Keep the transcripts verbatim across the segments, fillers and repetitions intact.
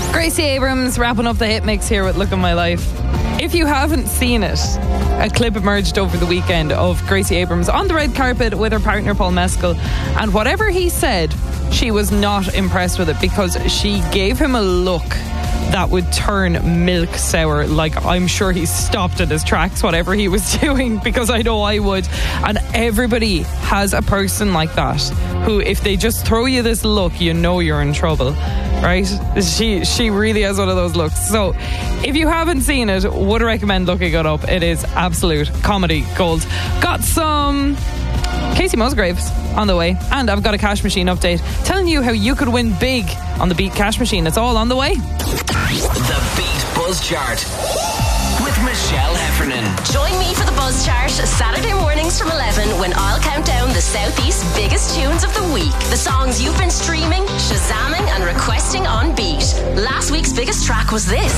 Gracie Abrams wrapping up the hit mix here with Look at My Life. If you haven't seen it, a clip emerged over the weekend of Gracie Abrams on the red carpet with her partner Paul Mescal, and whatever he said, she was not impressed with it because she gave him a look that would turn milk sour. Like, I'm sure he stopped at his tracks, whatever he was doing, because I know I would. And everybody has a person like that who, if they just throw you this look, you know you're in trouble, right? She she really has one of those looks. So if you haven't seen it, would recommend looking it up. It is absolute comedy gold. Got some Casey Musgraves on the way, and I've got a cash machine update telling you how you could win big on the Beat Cash Machine. It's all on the way. The Beat Buzz Chart with Michelle Heffernan. Join me for the Buzz Chart Saturday mornings from eleven when I'll count down the Southeast's biggest tunes of the week. The songs you've been streaming, shazamming and requesting on Beat. Last week's biggest track was this.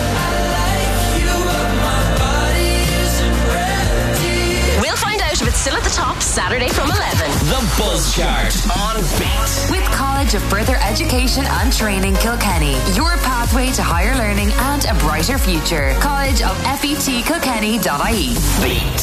We'll find out if it's still at the top Saturday from eleven. The Buzz Chart on Beat. With College of Further Education and Training Kilkenny, your pathway to higher learning and a brighter future. College of Fet Kilkenny dot I E. Beat.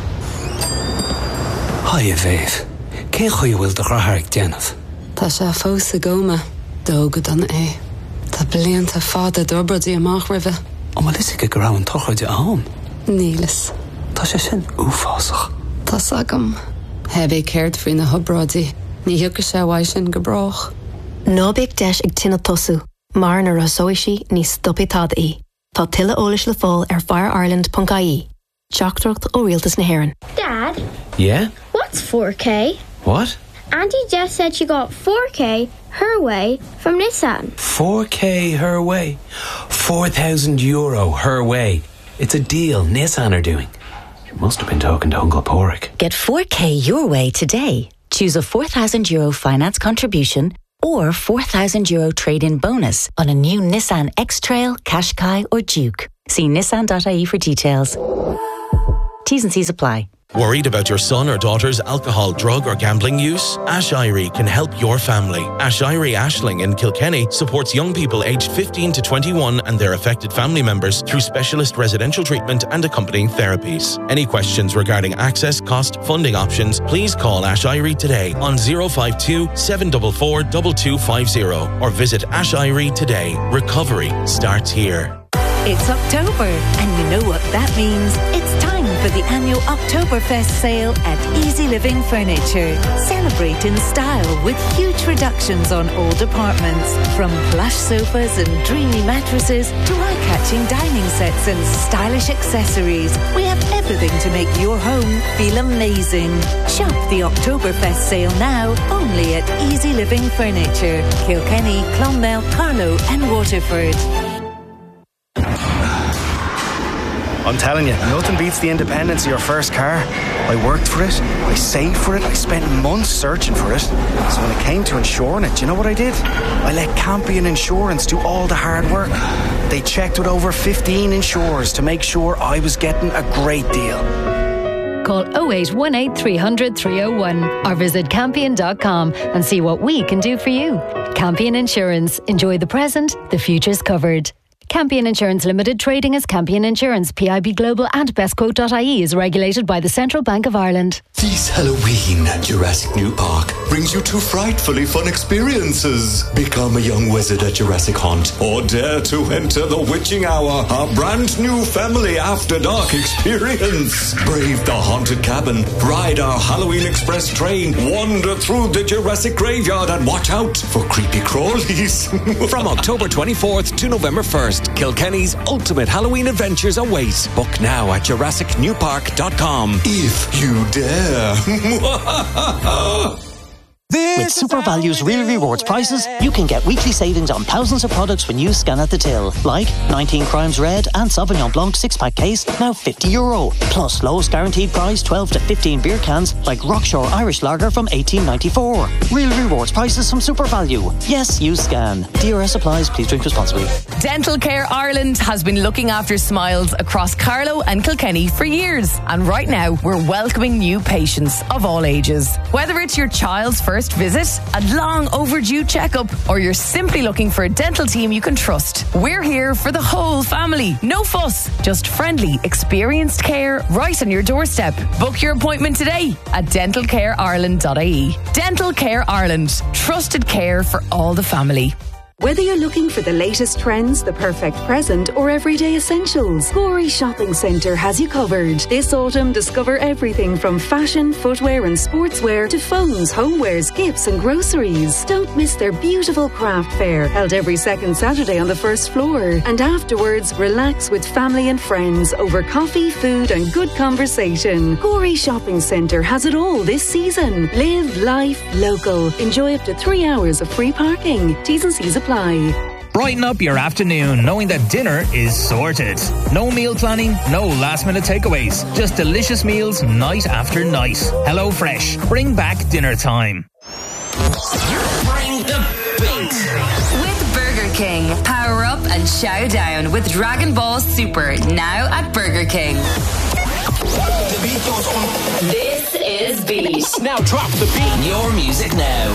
Hiya, Viv. Cé chuí bhfuil do rathairg déanamh? Tá sé fós a goma, dógad an é. Tá blianta fada dobrodí amach rive. Ó má lisig go raibh an tochaide ann. Nílas. Tá sé sin uafásach. Tá sagam. Heb é céirt faoin na hobrádaí. Ní hiúca sé bhaid sin go brach. Nóbig deis ag tina tosú, mar na rasóisi ní stopitad í. Tá tilla ólis le fól ar fire ireland dot I E. Teachtacht ó rialtas na hÉireann. Dad? Yeah? What's four K? What? Auntie just said she got four K her way from Nissan. four K her way. four thousand euro her way. It's a deal Nissan are doing. She must have been talking to Uncle Porrick. Get four K your way today. Choose a four thousand euro finance contribution or four thousand euro trade-in bonus on a new Nissan X-Trail, Qashqai or Duke. See nissan dot I E for details. T's and C's apply. Worried about your son or daughter's alcohol, drug or gambling use? Ash Irie can help your family. Ash Irie Ashling in Kilkenny supports young people aged fifteen to twenty-one and their affected family members through specialist residential treatment and accompanying therapies. Any questions regarding access, cost, funding options, please call Ash Irie today on zero five two, seven four four, two two five zero or visit Ash Irie today. Recovery starts here. It's October, and you know what that means. It's time for the annual Oktoberfest sale at Easy Living Furniture. Celebrate in style with huge reductions on all departments. From plush sofas and dreamy mattresses to eye-catching dining sets and stylish accessories. We have everything to make your home feel amazing. Shop the Oktoberfest sale now, only at Easy Living Furniture. Kilkenny, Clonmel, Carlow and Waterford. I'm telling you, nothing beats the independence of your first car. I worked for it, I saved for it, I spent months searching for it. So when it came to insuring it, do you know what I did? I let Campion Insurance do all the hard work. They checked with over fifteen insurers to make sure I was getting a great deal. Call oh eight one eight, three hundred, three oh one or visit campion dot com and see what we can do for you. Campion Insurance. Enjoy the present, the future's covered. Campion Insurance Limited, trading as Campion Insurance, P I B Global and bestquote dot I E is regulated by the Central Bank of Ireland. This Halloween at Jurassic New Park brings you two frightfully fun experiences. Become a young wizard at Jurassic Hunt or dare to enter the Witching Hour, a brand new family after dark experience. Brave the haunted cabin, ride our Halloween Express train, wander through the Jurassic graveyard and watch out for creepy crawlies. From October twenty-fourth to November first, Kilkenny's ultimate Halloween adventures await. Book now at jurassic new park dot com. If you dare. With Super Value's Real Rewards prices, you can get weekly savings on thousands of products when you scan at the till. Like nineteen Crimes Red and Sauvignon Blanc six-pack case, now fifty euro. Plus lowest guaranteed price twelve to fifteen beer cans like Rockshore Irish Lager from eighteen ninety-four. Real Rewards prices from Super Value. Yes, you scan. D R S applies. Please drink responsibly. Dental Care Ireland has been looking after smiles across Carlow and Kilkenny for years. And right now, we're welcoming new patients of all ages. Whether it's your child's first first visit, a long overdue checkup, or you're simply looking for a dental team you can trust, we're here for the whole family. No fuss, just friendly, experienced care right on your doorstep. Book your appointment today at dental care ireland dot I E. Dental Care Ireland, trusted care for all the family. Whether you're looking for the latest trends, the perfect present, or everyday essentials, Gorey Shopping Centre has you covered. This autumn, discover everything from fashion, footwear and sportswear to phones, homewares, gifts and groceries. Don't miss their beautiful craft fair, held every second Saturday on the first floor. And afterwards, relax with family and friends over coffee, food and good conversation. Gorey Shopping Centre has it all this season. Live life local. Enjoy up to three hours of free parking. T's and C's apply. Brighten up your afternoon knowing that dinner is sorted. No meal planning, no last minute takeaways. Just delicious meals night after night. Hello Fresh. Bring back dinner time. Bring the beat. With Burger King. Power up and chow down with Dragon Ball Super. Now at Burger King. The beat goes on. This is Beat. Now drop the beat. Your music now.